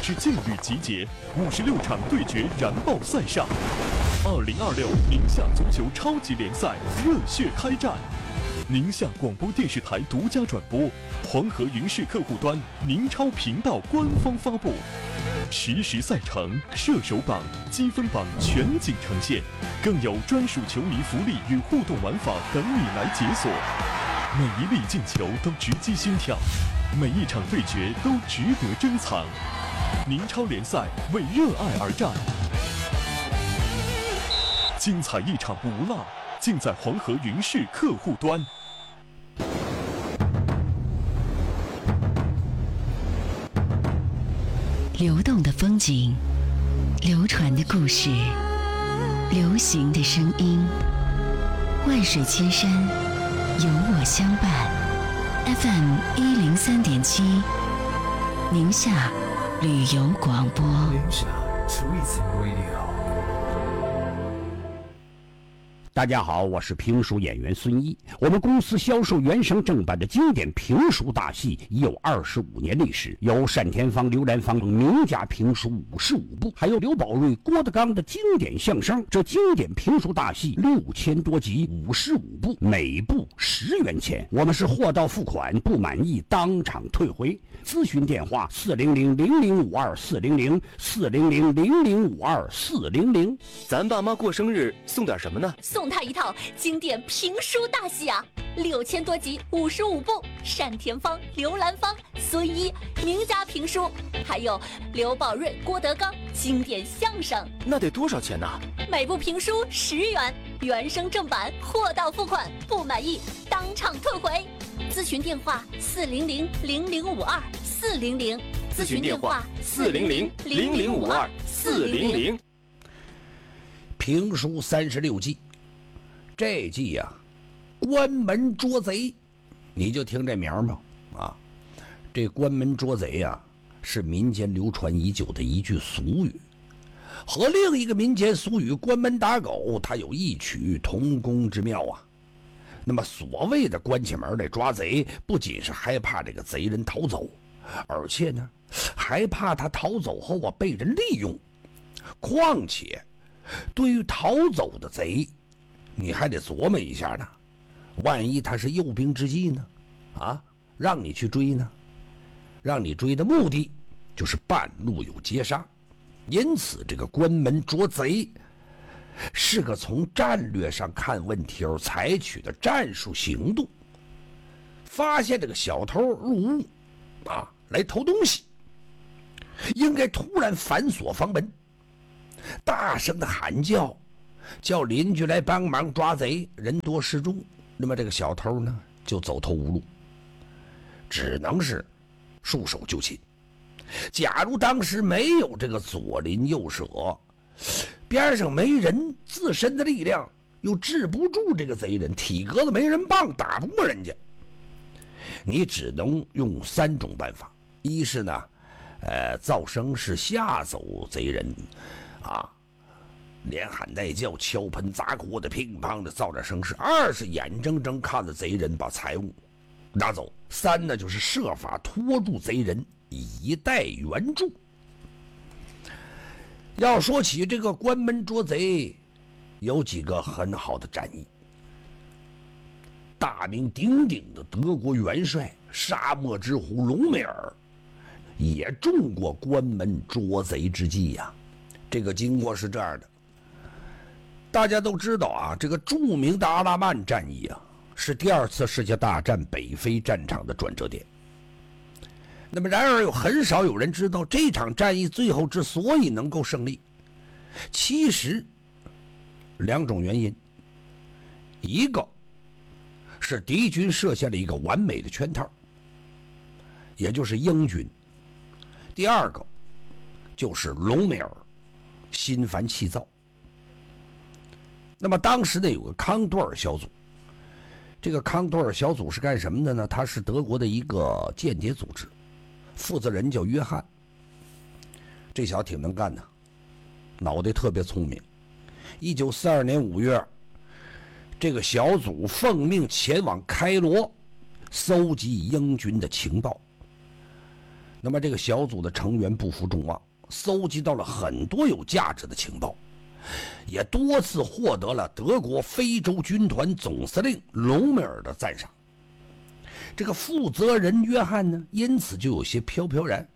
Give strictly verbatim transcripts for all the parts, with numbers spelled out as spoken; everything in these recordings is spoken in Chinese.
之劲旅集结，五十六场对决燃爆赛上。二零二六宁夏足球超级联赛热血开战，宁夏广播电视台独家转播，黄河云视客户端、宁超频道官方发布。实时赛程、射手榜、积分榜全景呈现，更有专属球迷福利与互动玩法等你来解锁。每一粒进球都直击心跳，每一场对决都值得珍藏。宁超联赛为热爱而战，精彩一场不落，尽在黄河云视客户端。 流动的风景，流传的故事，流行的声音，万水千山，有我相伴。F M 一零三点七，宁夏旅游广播。 宁夏 Tourism Radio。 大家好，我是评书演员孙一。我们公司销售原声正版的经典评书大戏已有二十五年历史，有单田芳、刘兰芳名家评书五十五部，还有刘宝瑞、郭德纲的经典相声。这经典评书大戏六千多集，五十五部，每部十元钱。我们是货到付款，不满意当场退回。咨询电话：四零零零零五二四零零四零零零零五二四零零。 咱爸妈过生日送点什么呢？ 送他一套经典评书大戏啊，六千多集，五十五部，单田芳、刘兰芳、孙一名家评书，还有刘宝瑞、郭德纲经典相声。 那得多少钱呢？ 每部评书十元，原声正版，货到付款，不满意当场退回。咨询电话：四零零零零五二四零零。 咨询电话：四零零零零五二四零零。 评书三十六计，这季呀、啊，关门捉贼，你就听这名吧啊！这关门捉贼呀、啊，是民间流传已久的一句俗语，和另一个民间俗语“关门打狗”它有异曲同工之妙啊。那么所谓的关起门来抓贼，不仅是害怕这个贼人逃走，而且呢，还怕他逃走后啊被人利用。况且，对于逃走的贼，你还得琢磨一下呢，万一他是诱兵之计呢？啊，让你去追呢？让你追的目的就是半路有劫杀，因此这个关门捉贼是个从战略上看问题而采取的战术行动。发现这个小偷入屋啊来偷东西，应该突然反锁房门，大声的喊叫，叫邻居来帮忙抓贼，人多势众，那么这个小偷呢就走投无路，只能是束手就擒。假如当时没有这个左邻右舍，边上没人，自身的力量又治不住这个贼人，体格子没人棒，打不过人家，你只能用三种办法：一是呢，呃，造声势吓走贼人，啊，连喊带叫，敲盆砸锅的，乒乓的造点声势；二是眼睁睁看着贼人把财物拿走；三呢，就是设法拖住贼人，以待援助。要说起这个关门捉贼，有几个很好的战役。大名鼎鼎的德国元帅沙漠之虎隆美尔也中过关门捉贼之计呀、啊。这个经过是这样的，大家都知道啊，这个著名的阿拉曼战役啊，是第二次世界大战北非战场的转折点。那么然而有很少有人知道，这场战役最后之所以能够胜利，其实两种原因。一个是敌军设下了一个完美的圈套，也就是英军；第二个就是隆美尔心烦气躁。那么当时呢有个康多尔小组，这个康多尔小组是干什么的呢？它是德国的一个间谍组织，负责人叫约翰。这小子挺能干的，脑袋特别聪明。一九四二年五月，这个小组奉命前往开罗搜集英军的情报。 那么这个小组的成员不负众望，搜集到了很多有价值的情报，也多次获得了德国非洲军团总司令隆美尔的赞赏。这个负责人约翰呢，因此就有些飘飘然。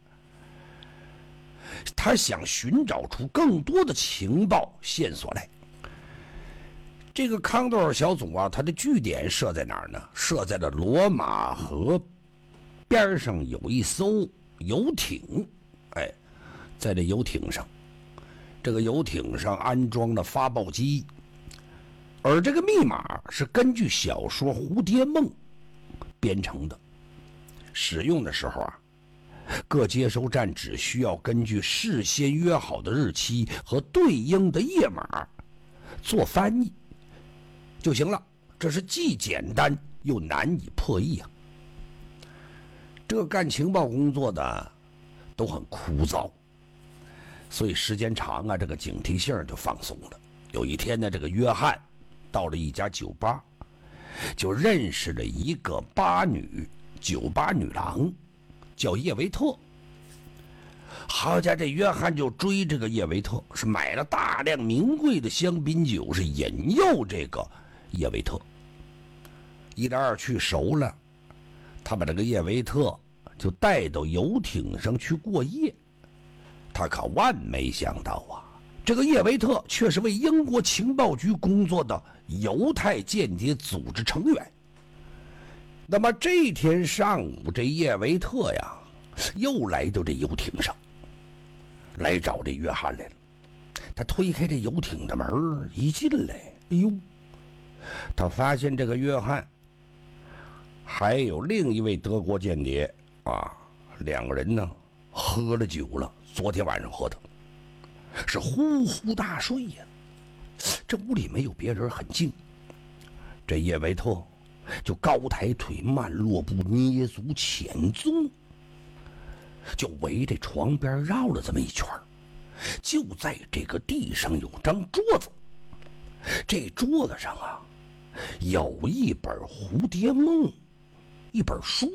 他想寻找出更多的情报线索来。这个康多尔小组啊，它的据点设在哪儿呢？设在了罗马河边上有一艘游艇，哎，在这游艇上，这个游艇上安装了发报机，而这个密码是根据小说《蝴蝶梦》编成的。使用的时候啊，各接收站只需要根据事先约好的日期和对应的页码做翻译就行了。这是既简单又难以破译啊。这个干情报工作的都很枯燥，所以时间长啊，这个警惕性就放松了。有一天呢，这个约翰到了一家酒吧，就认识了一个巴女酒吧女郎，叫叶维特。好家伙，这约翰就追这个叶维特，是买了大量名贵的香槟酒，是引诱这个叶维特。一来二去熟了，他把这个叶维特就带到游艇上去过夜。他可万没想到啊，这个叶维特却是为英国情报局工作的犹太间谍组织成员。那么这天上午，这叶维特呀又来到这游艇上，来找这约翰来了。他推开这游艇的门一进来，哎呦，他发现这个约翰还有另一位德国间谍啊，两个人呢喝了酒了，昨天晚上喝的，是呼呼大睡呀。这屋里没有别人，很静。这叶维特就高抬腿，慢落步，捏足潜踪，就围着床边绕了这么一圈。就在这个地上有张桌子，这桌子上啊有一本《蝴蝶梦》，一本书。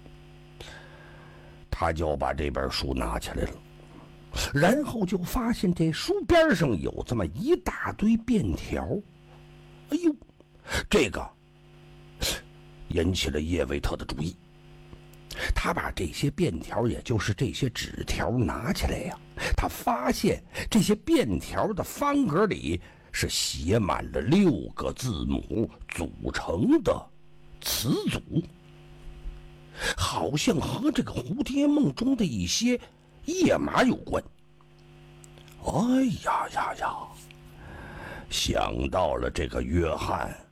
他就把这本书拿起来了，然后就发现这书边上有这么一大堆便条。哎呦，这个引起了叶维特的注意。他把这些便条，也就是这些纸条拿起来呀，他发现这些便条的方格里是写满了六个字母组成的词组，好像和这个蝴蝶梦中的一些页码有关。哎呀呀呀，想到了这个约翰